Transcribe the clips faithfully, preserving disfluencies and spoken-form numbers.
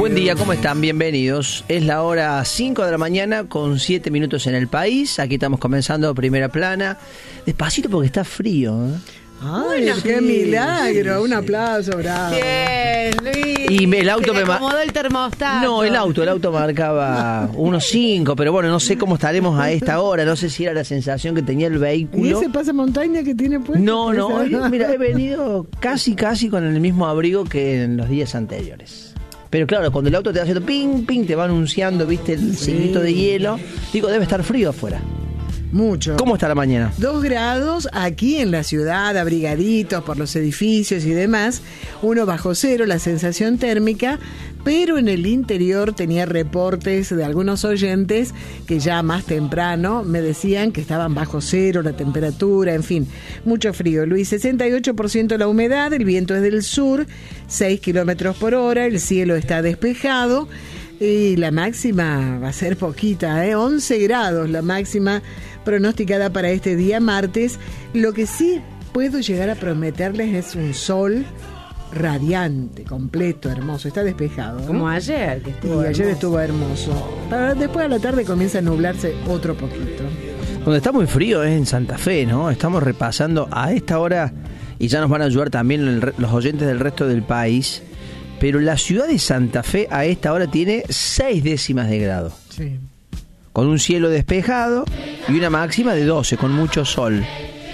Buen día, ¿cómo están? Bienvenidos. Es la hora cinco de la mañana con siete minutos en el país. Aquí estamos comenzando Primera Plana. Despacito porque está frío, ¿eh? ¡Ay, bueno, qué sí, milagro! sí, Un sí. aplauso, bravo. Bien, Luis. Y el auto Se le me ma- acomodó el termostato. No, el auto, el auto marcaba unos cinco, pero bueno, no sé cómo estaremos a esta hora. No sé si era la sensación que tenía el ¿Y vehículo. ese pasamontaña que tiene puesto? No, no, hoy, Esa- mira, he venido casi, casi con el mismo abrigo que en los días anteriores. Pero claro, cuando el auto te va haciendo ping, ping, te va anunciando, viste, el Sí. sellito de hielo. Digo, debe estar frío afuera. Mucho. ¿Cómo está la mañana? Dos grados aquí en la ciudad, abrigaditos por los edificios y demás. Uno bajo cero, la sensación térmica. Pero en el interior tenía reportes de algunos oyentes que ya más temprano me decían que estaban bajo cero la temperatura, en fin, mucho frío. Luis, sesenta y ocho por ciento la humedad, el viento es del sur, seis kilómetros por hora, el cielo está despejado. Y la máxima va a ser poquita, ¿eh? once grados la máxima pronosticada para este día martes. Lo que sí puedo llegar a prometerles es un sol radiante, completo, hermoso. Está despejado, ¿no? Como ayer, que Y estuvo ayer hermoso. estuvo hermoso. Para después a la tarde comienza a nublarse otro poquito. Donde está muy frío es en Santa Fe, ¿no? Estamos repasando a esta hora, y ya nos van a ayudar también el re- los oyentes del resto del país, pero la ciudad de Santa Fe a esta hora tiene seis décimas de grado, Sí. con un cielo despejado y una máxima de doce, con mucho sol.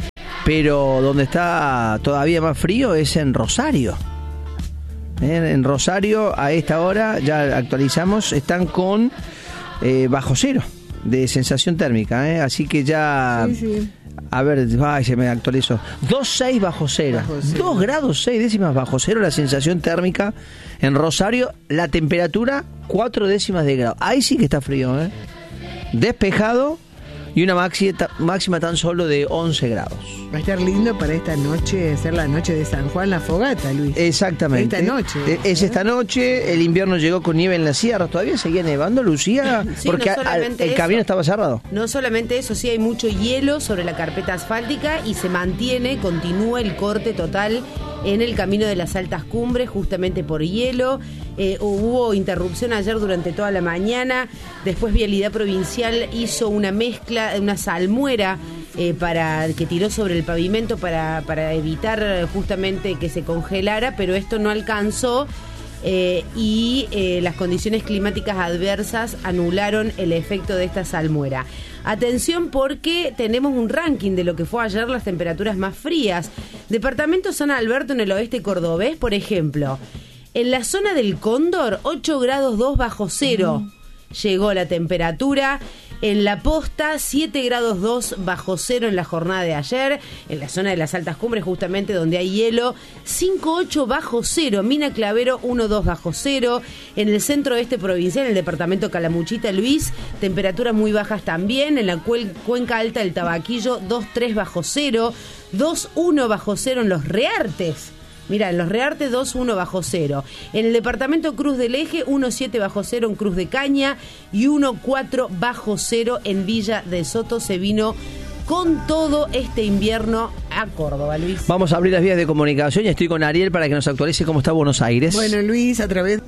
Pero donde está todavía más frío es en Rosario. En, en Rosario a esta hora, ya actualizamos, están con eh, bajo cero de sensación térmica, ¿eh? Así que ya... Sí, sí. A ver, ay, se me actualizó. dos seis bajo cero. Bajo cero. dos grados seis décimas bajo cero la sensación térmica en Rosario. La temperatura cuatro décimas de grado. Ahí sí que está frío, ¿eh? Despejado y una máxima, máxima tan solo de once grados. Va a estar lindo para esta noche, ser la noche de San Juan, la fogata, Luis. Exactamente. Esta noche. Eh, Es esta noche. El invierno llegó con nieve en las sierras. ¿Todavía seguía nevando, Lucía? Sí, Porque no al- solamente el eso. camino estaba cerrado. No solamente eso, sí hay mucho hielo sobre la carpeta asfáltica y se mantiene, continúa el corte total en el camino de las altas cumbres, justamente por hielo. Eh, hubo interrupción ayer durante toda la mañana. Después Vialidad Provincial hizo una mezcla, una salmuera eh, para que tiró sobre el pavimento para, para evitar eh, justamente que se congelara, pero esto no alcanzó. Eh, y eh, las condiciones climáticas adversas anularon el efecto de esta salmuera. Atención porque tenemos un ranking de lo que fue ayer las temperaturas más frías. Departamento San Alberto en el oeste cordobés, por ejemplo. En la zona del Cóndor, ocho grados dos bajo cero. Llegó la temperatura. En La Posta, siete grados dos bajo cero en la jornada de ayer. En la zona de las altas cumbres, justamente donde hay hielo, cinco ocho bajo cero. Mina Clavero, uno dos bajo cero. En el centro oeste provincial, en el departamento Calamuchita, Luis, temperaturas muy bajas también. En la cuel- cuenca alta del Tabaquillo, dos tres bajo cero. dos uno bajo cero en Los Reartes. Mirá, en Los Reartes dos uno bajo cero. En el departamento Cruz del Eje uno siete bajo cero en Cruz de Caña y uno cuatro bajo cero en Villa de Soto. Se vino con todo este invierno a Córdoba, Luis. Vamos a abrir las vías de comunicación y estoy con Ariel para que nos actualice cómo está Buenos Aires. Bueno, Luis, a través de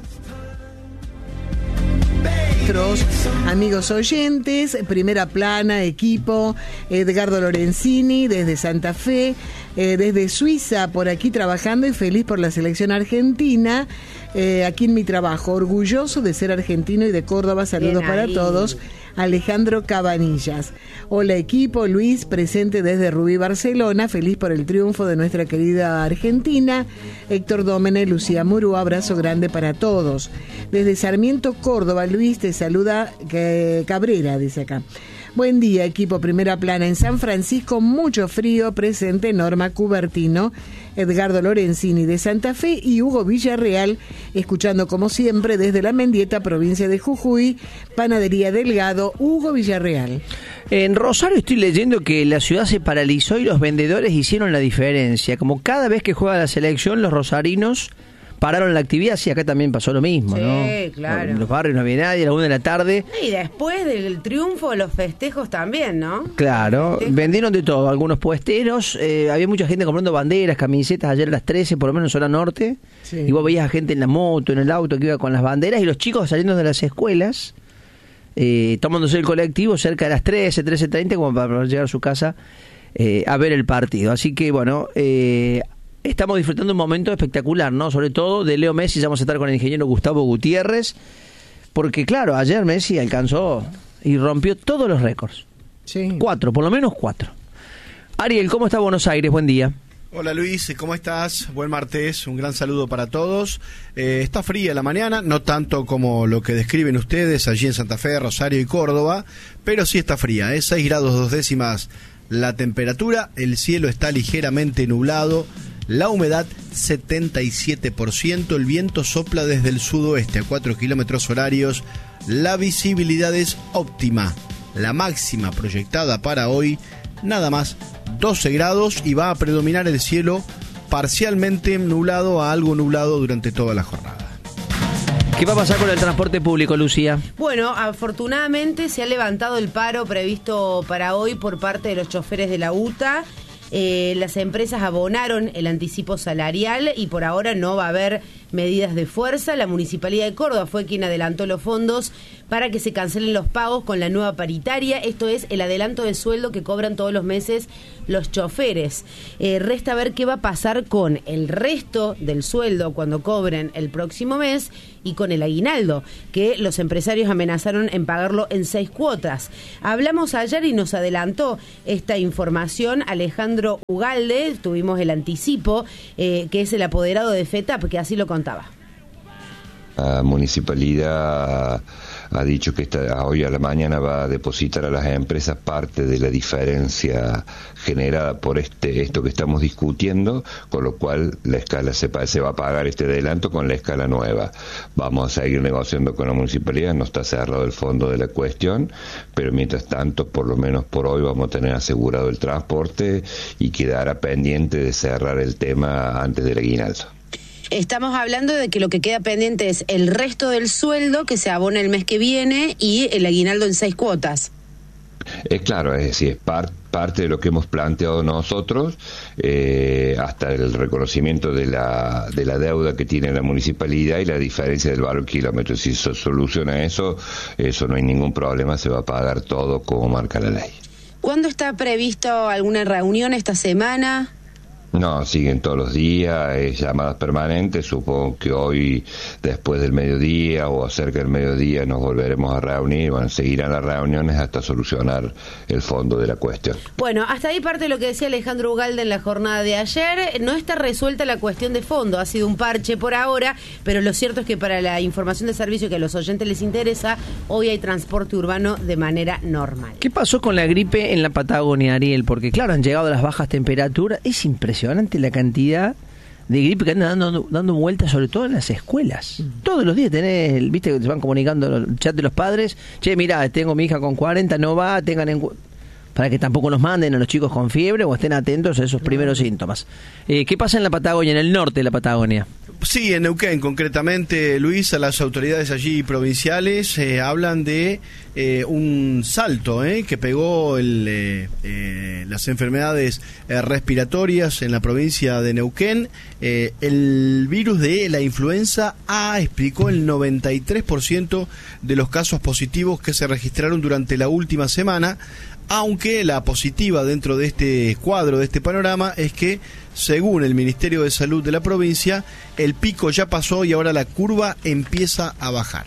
nuestros amigos oyentes, Primera Plana, equipo, Edgardo Lorenzini desde Santa Fe, eh, desde Suiza, por aquí trabajando y feliz por la selección argentina, eh, aquí en mi trabajo, orgulloso de ser argentino y de Córdoba, saludos Bien para ahí. todos. Alejandro Cabanillas. Hola equipo, Luis, presente desde Rubí, Barcelona, feliz por el triunfo de nuestra querida Argentina. Héctor Dómene, Lucía Murú, abrazo grande para todos. Desde Sarmiento, Córdoba, Luis, te saluda eh, Cabrera, dice acá. Buen día, equipo Primera Plana. En San Francisco, mucho frío, presente Norma Cubertino, Edgardo Lorenzini de Santa Fe y Hugo Villarreal, escuchando como siempre desde La Mendieta, provincia de Jujuy, Panadería Delgado, Hugo Villarreal. En Rosario estoy leyendo que la ciudad se paralizó y los vendedores hicieron la diferencia. Como cada vez que juega la selección, los rosarinos pararon la actividad, sí, acá también pasó lo mismo, sí, ¿no? Claro. En los barrios no había nadie, a la una de la tarde. Y después del triunfo, los festejos también, ¿no? Claro, Festejos. Vendieron de todo, algunos puesteros, eh, había mucha gente comprando banderas, camisetas, ayer a las trece, por lo menos en zona norte, Sí. y vos veías a gente en la moto, en el auto que iba con las banderas, y los chicos saliendo de las escuelas, eh, tomándose el colectivo cerca de las trece, trece treinta, como para llegar a su casa eh, a ver el partido. Así que, bueno, eh, estamos disfrutando un momento espectacular, ¿no? Sobre todo de Leo Messi, ya vamos a estar con el ingeniero Gustavo Gutiérrez, porque, claro, ayer Messi alcanzó y rompió todos los récords. Sí. Cuatro, por lo menos cuatro. Ariel, ¿cómo está Buenos Aires? Buen día. Hola Luis, ¿cómo estás? Buen martes, un gran saludo para todos. Eh, está fría la mañana, no tanto como lo que describen ustedes allí en Santa Fe, Rosario y Córdoba, pero sí está fría, ¿eh? seis grados dos décimas la temperatura, el cielo está ligeramente nublado, la humedad setenta y siete por ciento, el viento sopla desde el sudoeste a cuatro kilómetros horarios, la visibilidad es óptima, la máxima proyectada para hoy, nada más doce grados y va a predominar el cielo parcialmente nublado a algo nublado durante toda la jornada. ¿Qué va a pasar con el transporte público, Lucía? Bueno, afortunadamente se ha levantado el paro previsto para hoy por parte de los choferes de la U T A. Eh, las empresas abonaron el anticipo salarial y por ahora no va a haber medidas de fuerza. La Municipalidad de Córdoba fue quien adelantó los fondos para que se cancelen los pagos con la nueva paritaria. Esto es el adelanto de sueldo que cobran todos los meses los choferes. Eh, resta ver qué va a pasar con el resto del sueldo cuando cobren el próximo mes y con el aguinaldo, que los empresarios amenazaron en pagarlo en seis cuotas. Hablamos ayer y nos adelantó esta información Alejandro Ugalde, tuvimos el anticipo, eh, que es el apoderado de FETAP, que así lo contaba. La municipalidad ha dicho que esta, hoy a la mañana va a depositar a las empresas parte de la diferencia generada por este esto que estamos discutiendo, con lo cual la escala se, se va a pagar este adelanto con la escala nueva. Vamos a seguir negociando con la municipalidad, no está cerrado el fondo de la cuestión, pero mientras tanto, por lo menos por hoy, vamos a tener asegurado el transporte y quedará pendiente de cerrar el tema antes del aguinaldo. Estamos hablando de que lo que queda pendiente es el resto del sueldo que se abona el mes que viene y el aguinaldo en seis cuotas. Es claro, es decir, es par, parte de lo que hemos planteado nosotros, eh, hasta el reconocimiento de la, de la deuda que tiene la municipalidad y la diferencia del valor kilómetro. Si se soluciona eso, eso no hay ningún problema, se va a pagar todo como marca la ley. ¿Cuándo está previsto alguna reunión esta semana? No, siguen todos los días, es llamadas permanentes, supongo que hoy después del mediodía o cerca del mediodía nos volveremos a reunir, bueno, seguirán las reuniones hasta solucionar el fondo de la cuestión. Bueno, hasta ahí parte de lo que decía Alejandro Ugalde en la jornada de ayer. No está resuelta la cuestión de fondo, ha sido un parche por ahora, pero lo cierto es que para la información de servicio que a los oyentes les interesa, hoy hay transporte urbano de manera normal. ¿Qué pasó con la gripe en la Patagonia, Ariel? Porque claro, han llegado las bajas temperaturas, es impresionante. Impresionante la cantidad de gripe que andan dando, dando vueltas, sobre todo en las escuelas. Mm. Todos los días tenés, viste que se van comunicando el chat de los padres, che, mirá, tengo mi hija con cuarenta, no va, tengan en cu-, para que tampoco nos manden a los chicos con fiebre o estén atentos a esos primeros síntomas. Eh, ¿Qué pasa en la Patagonia, en el norte de la Patagonia? Sí, en Neuquén concretamente, Luis, a las autoridades allí provinciales eh, hablan de eh, un salto eh, que pegó el, eh, eh, las enfermedades eh, respiratorias en la provincia de Neuquén. Eh, el virus de la influenza A explicó el noventa y tres por ciento de los casos positivos que se registraron durante la última semana, aunque la positiva dentro de este cuadro, de este panorama, es que según el Ministerio de Salud de la provincia, el pico ya pasó y ahora la curva empieza a bajar.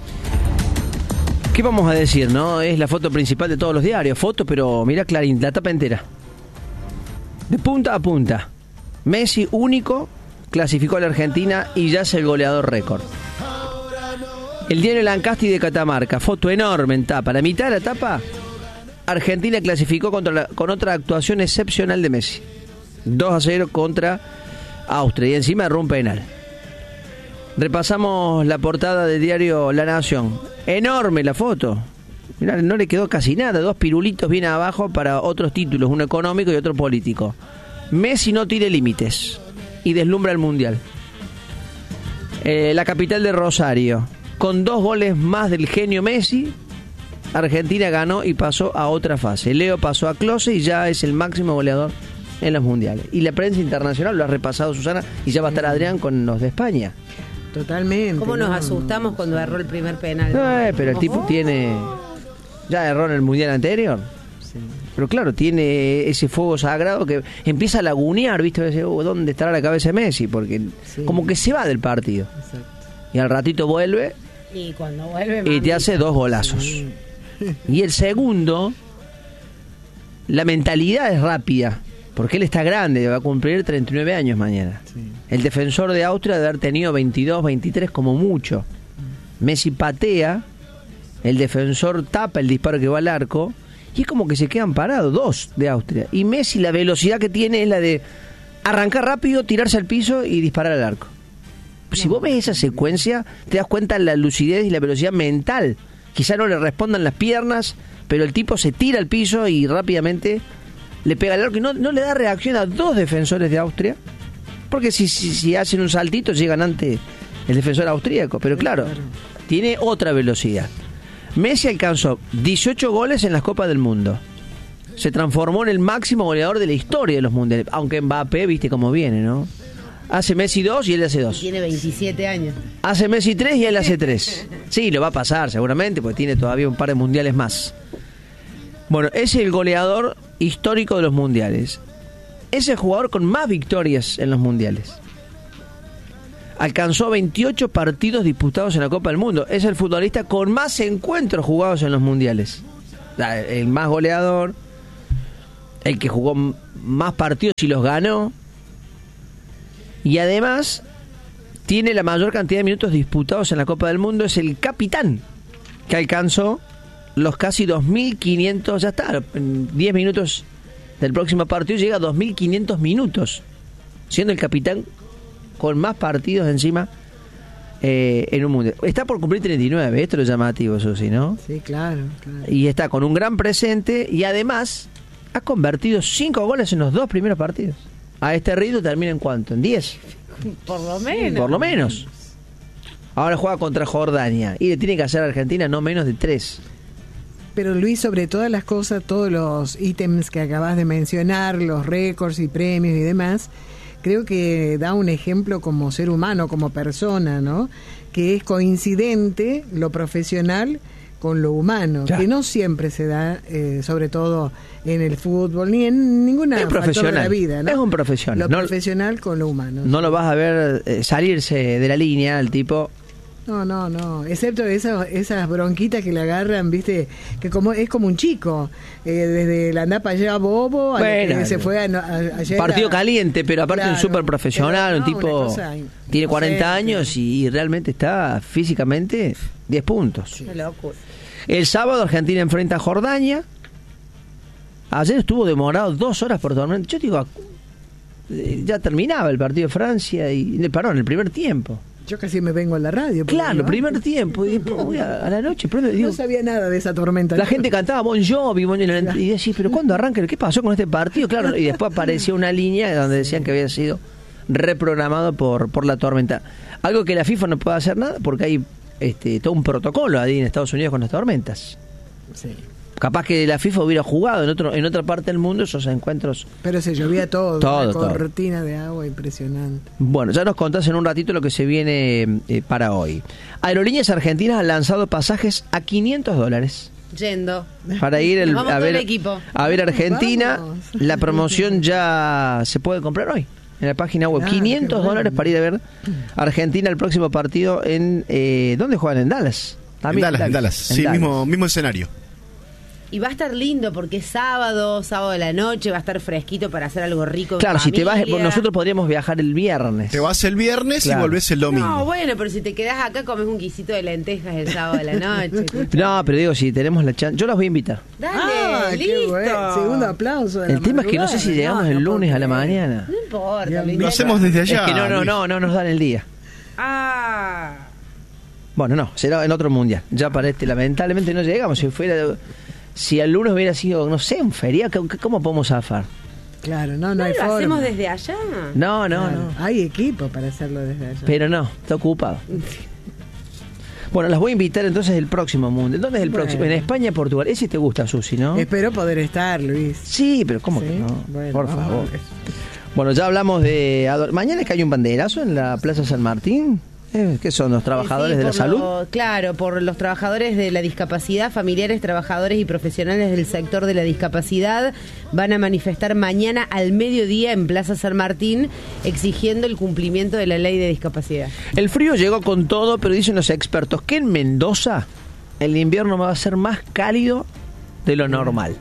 ¿Qué vamos a decir, no? Es la foto principal de todos los diarios. Foto, pero mira Clarín, la tapa entera. De punta a punta. Messi, único, clasificó a la Argentina y ya es el goleador récord. El diario Lancasti de Catamarca, foto enorme en tapa. La mitad de la tapa, Argentina clasificó contra la, con otra actuación excepcional de Messi. dos a cero contra Austria y encima erró un penal. Repasamos la portada del diario La Nación. Enorme la foto. Mirá, no le quedó casi nada. Dos pirulitos bien abajo para otros títulos, uno económico y otro político. Messi no tiene límites y deslumbra el Mundial. Eh, la capital de Rosario. Con dos goles más del genio Messi, Argentina ganó y pasó a otra fase. Leo pasó a Klose y ya es el máximo goleador en los mundiales. Y la prensa internacional lo ha repasado Susana y ya va a estar Adrián con los de España. Totalmente. ¿Cómo nos no, asustamos no, cuando sí. erró el primer penal? Eh, pero el tipo tiene... Ya erró en el mundial anterior. Sí. Pero claro, tiene ese fuego sagrado que empieza a lagunear, ¿viste? Dice, oh, ¿dónde estará la cabeza de Messi? Porque Sí. como que se va del partido. Exacto. Y al ratito vuelve Y cuando vuelve... y te mamita. hace dos golazos. Sí. Y el segundo, la mentalidad es rápida, porque él está grande, va a cumplir treinta y nueve años mañana. Sí. El defensor de Austria debe haber tenido veintidós, veintitrés como mucho. Messi patea, el defensor tapa el disparo que va al arco, y es como que se quedan parados, dos de Austria. Y Messi, la velocidad que tiene es la de arrancar rápido, tirarse al piso y disparar al arco. Si vos ves esa secuencia, te das cuenta de la lucidez y la velocidad mental. Quizá no le respondan las piernas, pero el tipo se tira al piso y rápidamente le pega al arco y no, no le da reacción a dos defensores de Austria, porque si, si, si hacen un saltito llegan ante el defensor austríaco, pero claro, tiene otra velocidad. Messi alcanzó dieciocho goles en las Copas del Mundo, se transformó en el máximo goleador de la historia de los mundiales, aunque Mbappé, viste cómo viene, ¿no? Hace Messi dos y él hace dos. Tiene veintisiete años. Hace Messi tres y él hace tres. Sí, lo va a pasar seguramente, porque tiene todavía un par de mundiales más. Bueno, es el goleador histórico de los mundiales. Es el jugador con más victorias en los mundiales. Alcanzó veintiocho partidos disputados en la Copa del Mundo. Es el futbolista con más encuentros jugados en los mundiales. El más goleador, el que jugó más partidos y los ganó. Y además tiene la mayor cantidad de minutos disputados en la Copa del Mundo. Es el capitán que alcanzó los casi dos mil quinientos, ya está, en diez minutos del próximo partido llega a dos mil quinientos minutos, siendo el capitán con más partidos encima eh, en un mundial. Está por cumplir treinta y nueve, esto es lo llamativo, Susi, ¿no? Sí, claro, claro. Y está con un gran presente y además ha convertido cinco goles en los dos primeros partidos. A este ritmo termina en cuánto, en diez. Por lo menos. Por lo menos. Ahora juega contra Jordania y le tiene que hacer a Argentina no menos de tres. Pero Luis, sobre todas las cosas, todos los ítems que acabas de mencionar, los récords y premios y demás, creo que da un ejemplo como ser humano, como persona, ¿no? Que es coincidente lo profesional con lo humano, ya. Que no siempre se da, eh, sobre todo en el fútbol, ni en ninguna Es factor profesional. de la vida, ¿no? Es un profesional. Lo No- profesional con lo humano. No lo vas a ver eh, salirse de la línea, el tipo. No, no, no, excepto esas, esas bronquitas que le agarran, viste, que como es como un chico, eh, desde la andapa allá bobo, a Bueno, que se fue a, a, ayer partido a- caliente, pero aparte un Claro, súper profesional, un pero no, tipo una cosa tiene cuarenta inocente. años y, y realmente está físicamente diez puntos. Qué locura. El sábado Argentina enfrenta a Jordania. Ayer estuvo demorado dos horas por tormenta. Yo digo, eh, ya terminaba el partido de Francia y, eh, perdón, el primer tiempo. Yo casi me vengo a la radio. porque, Claro, ¿no? primer tiempo. Y después voy a, a la noche, pero digo, No sabía nada de esa tormenta. la gente cantaba Bon Jovi, Bon Jovi, y decía, pero ¿cuándo arranca? ¿Qué pasó con este partido? Claro, y después apareció una línea donde decían que había sido reprogramado por, por la tormenta. Algo que la FIFA no puede hacer nada porque hay este, todo un protocolo ahí en Estados Unidos con las tormentas. Sí. Capaz que la FIFA hubiera jugado en otro en otra parte del mundo esos encuentros. Pero se llovía todo, Todo, una todo. cortina de agua impresionante. Bueno, ya nos contás en un ratito lo que se viene eh, para hoy. Aerolíneas Argentinas han lanzado pasajes a quinientos dólares. Yendo. Para ir el- Nos vamos a todo ver el equipo. a ver Argentina. Vamos. La promoción ya se puede comprar hoy en la página web. Ah, quinientos qué bueno. dólares para ir a ver Argentina el próximo partido en eh, ¿dónde juegan? En Dallas. En Dallas, en Dallas. Sí, Dallas. Mismo, mismo escenario. Y va a estar lindo porque es sábado, sábado de la noche, va a estar fresquito para hacer algo rico. en Claro, si te vas, familia. bueno, nosotros podríamos viajar el viernes. Te vas el viernes Claro. y volvés el domingo. No, bueno, pero si te quedás acá comes un guisito de lentejas el sábado de la noche. No, pero digo, si tenemos la chance, yo los voy a invitar. Dale, Ah, qué listo. bueno. Segundo aplauso. de El la tema es que no sé si madrugada. llegamos No, el no lunes puedo a la creer. mañana. No importa. Dios lo mío. Lo ideal- hacemos desde allá. Es que no, no, Luis. no, no nos dan el día. Ah. Bueno, no, será en otro mundial. Ya para este, lamentablemente no llegamos. Si fuera, si el lunes hubiera sido, no sé, un feriado, ¿cómo- ¿cómo podemos zafar? Claro, no, no, ¿No hay lo forma. hacemos desde allá? No, no, Claro, no. hay equipo para hacerlo desde allá. Pero no, está ocupado. Bueno, las voy a invitar entonces el próximo mundo. ¿Dónde es el Bueno. próximo? En España, Portugal. Ese te gusta, Susi, ¿no? Espero poder estar, Luis. Sí, pero ¿cómo Sí, que no? bueno, Por vamos favor. a ver. Bueno, ya hablamos de... ador- Mañana es que hay un banderazo en la Plaza San Martín. Eh, ¿Qué son los trabajadores Sí, de la por salud? lo- claro, por los trabajadores de la discapacidad, familiares, trabajadores y profesionales del sector de la discapacidad van a manifestar mañana al mediodía en Plaza San Martín exigiendo el cumplimiento de la ley de discapacidad. El frío llegó con todo, pero dicen los expertos que en Mendoza el invierno va a ser más cálido de lo normal.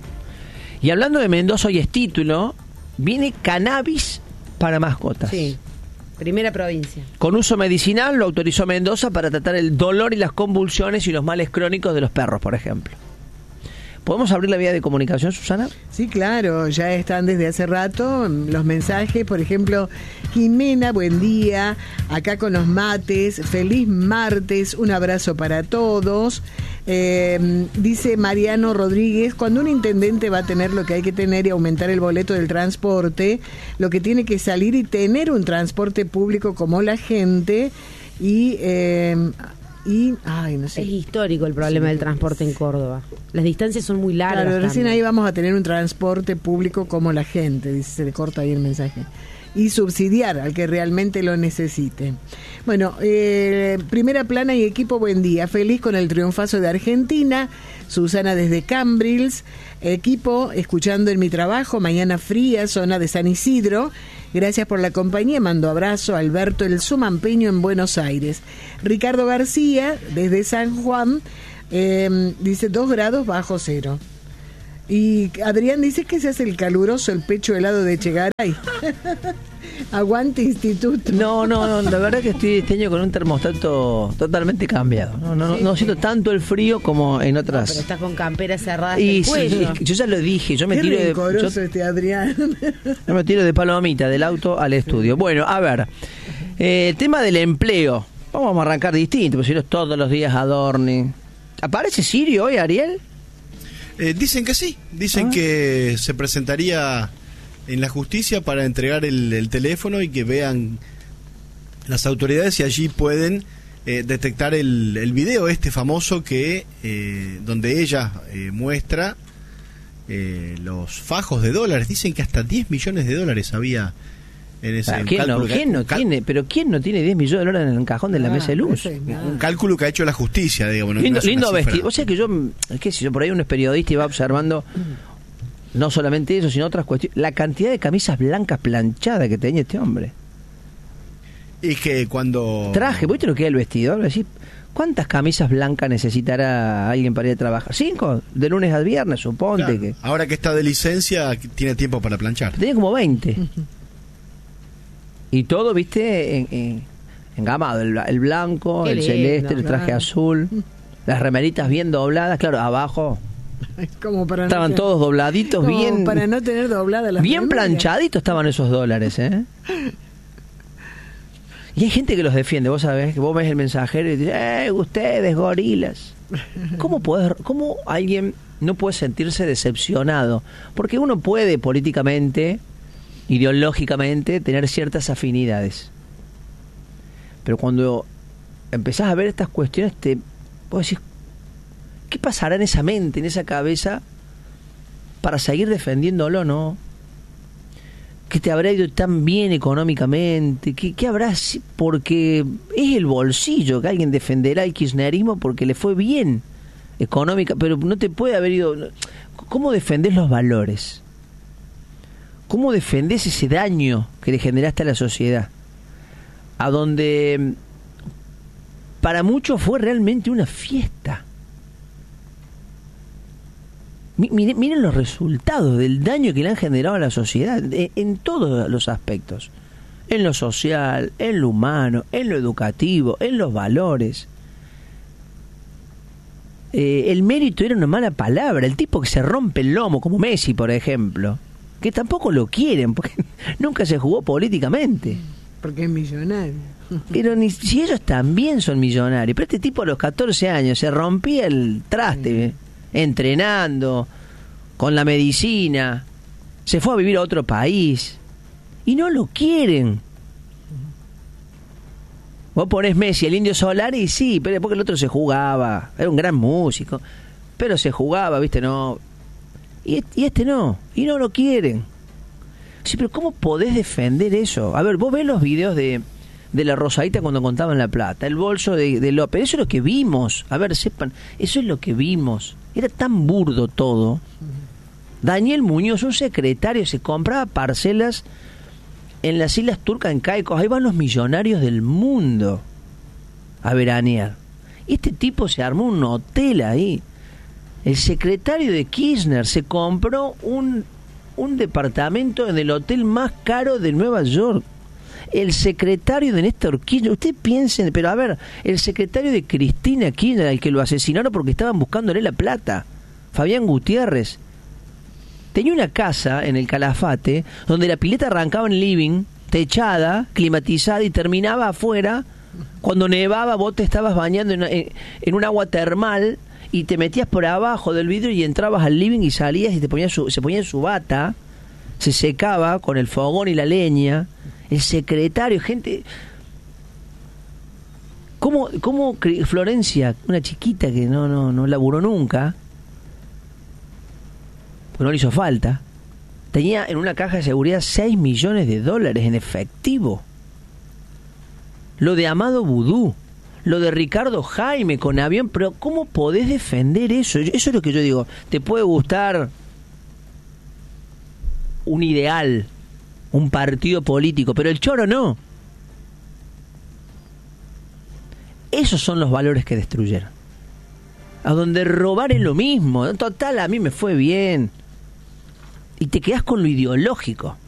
Y hablando de Mendoza, hoy es título, viene cannabis para mascotas. Sí, primera provincia. Con uso medicinal lo autorizó Mendoza para tratar el dolor y las convulsiones y los males crónicos de los perros, por ejemplo. ¿Podemos abrir la vía de comunicación, Susana? Sí, claro, ya están desde hace rato los mensajes, por ejemplo, Jimena, buen día, acá con los mates, feliz martes, un abrazo para todos. Eh, dice Mariano Rodríguez, cuando un intendente va a tener lo que hay que tener y aumentar el boleto del transporte, lo que tiene que salir y tener un transporte público como la gente y... Eh, Y, ay, no sé. Es histórico el problema del transporte en Córdoba. Las distancias son muy largas. Claro, recién también. ahí vamos a tener un transporte público como la gente, dice, se le corta ahí el mensaje. Y subsidiar al que realmente lo necesite. Bueno, eh, primera plana y equipo, buen día. Feliz con el triunfazo de Argentina. Susana desde Cambrils. Equipo, escuchando en mi trabajo, mañana fría, zona de San Isidro. Gracias por la compañía, mando abrazo a Alberto el Sumampeño en Buenos Aires. Ricardo García, desde San Juan, eh, dice dos grados bajo cero. Y Adrián dice que se hace el caluroso, el pecho helado de Chegaray. Aguante instituto. No, no, no, la verdad que estoy este año con un termostato totalmente cambiado. No, no, no, no siento tanto el frío como en otras. Pero estás con campera cerrada hasta Y el sí, cuello. yo ya lo dije, yo me Qué tiro de rencoroso yo- este Adrián. yo me tiro de palomita del auto al estudio. Bueno, a ver, eh, el tema del empleo. Vamos a arrancar distinto, porque si no es todos los días Adorni. ¿Aparece Sirio hoy, Ariel? Eh, dicen que sí, dicen Ah. que se presentaría en la justicia para entregar el, el teléfono y que vean las autoridades si allí pueden eh, detectar el, el video este famoso que eh, donde ella eh, muestra eh, los fajos de dólares. Dicen que hasta diez millones de dólares había en ese Ah, ¿Quién, no, cálculo que- ¿quién no cal- tiene? Pero ¿quién no tiene diez millones de dólares en el cajón de la Ah, mesa de luz? ese, nada. un cálculo que ha hecho la justicia, digamos. no- no Lindo, es una lindo cifra. vestido. O sea que yo, es que si yo por ahí uno es periodista y va observando no solamente eso, sino otras cuestiones. La cantidad de camisas blancas planchadas que tenía este hombre. Y que cuando... Traje, ¿viste lo que es el vestido? Ahora decís, ¿cuántas camisas blancas necesitará alguien para ir a trabajar? ¿Cinco? De lunes a viernes, suponte Claro, que. ahora que está de licencia, tiene tiempo para planchar. Tenía como veinte. Y todo, viste, en, en- engamado. El, el blanco, Qué el lindo, celeste, el traje claro. azul. Las remeritas bien dobladas. Claro, abajo Como para no estaban tener- todos dobladitos, como bien. para no tener doblada las Bien remedias. planchaditos estaban esos dólares, ¿eh? Y hay gente que los defiende, vos sabés, que vos ves el mensajero y dices, ¡eh, ustedes, gorilas! ¿Cómo, podés, ¿Cómo alguien no puede sentirse decepcionado? Porque uno puede políticamente, ideológicamente, tener ciertas afinidades. Pero cuando empezás a ver estas cuestiones, te vos decís, ¿qué pasará en esa mente, en esa cabeza, para seguir defendiéndolo, no? ¿Qué te habrá ido tan bien económicamente? ¿Qué, qué habrá? si- Porque es el bolsillo que alguien defenderá el kirchnerismo porque le fue bien económica, pero no te puede haber ido... ¿Cómo defendés los valores? ¿Cómo defendés ese daño que le generaste a la sociedad? A donde para muchos fue realmente una fiesta. Mi- Miren, miren los resultados del daño que le han generado a la sociedad en, en todos los aspectos. En lo social, en lo humano, en lo educativo, en los valores. Eh, el mérito era una mala palabra. El tipo que se rompe el lomo, como Messi, por ejemplo, que tampoco lo quieren, porque nunca se jugó políticamente. Porque es millonario. Pero ni si ellos también son millonarios. Pero este tipo a los catorce años se rompía el traste, ¿eh? Entrenando, con la medicina, se fue a vivir a otro país y no lo quieren. Vos ponés Messi, el Indio Solari, y sí, pero porque el otro se jugaba, era un gran músico, pero se jugaba, viste, no. Y, y este no, y no lo quieren. Sí, pero ¿cómo podés defender eso? A ver, vos ves los videos de, de la Rosadita cuando contaban la plata, el bolso de, de López, eso es lo que vimos. A ver, sepan, eso es lo que vimos. Era tan burdo todo. Daniel Muñoz, un secretario, se compraba parcelas en las Islas Turcas, en Caicos. Ahí van los millonarios del mundo a veranear. Este tipo se armó un hotel ahí. El secretario de Kirchner se compró un, un departamento en el hotel más caro de Nueva York. El secretario de Néstor Kirchner, usted piensen, pero a ver, el secretario de Cristina Kirchner, al que lo asesinaron porque estaban buscándole la plata, Fabián Gutiérrez, tenía una casa en el Calafate donde la pileta arrancaba en el living, techada, climatizada, y terminaba afuera. Cuando nevaba, vos te estabas bañando en, en, en un agua termal y te metías por abajo del vidrio y entrabas al living y salías y te ponías su, se ponía en su bata, se secaba con el fogón y la leña. El secretario, gente. ¿Cómo, cómo Florencia, una chiquita que no, no, no laburó nunca, porque no le hizo falta, tenía en una caja de seguridad seis millones de dólares en efectivo? Lo de Amado Vudú, lo de Ricardo Jaime con avión, pero ¿cómo podés defender eso? Eso es lo que yo digo. Te puede gustar un ideal, un partido político, pero el choro no. Esos son los valores que destruyeron. A donde robar es lo mismo. En total, a mí me fue bien. Y te quedás con lo ideológico.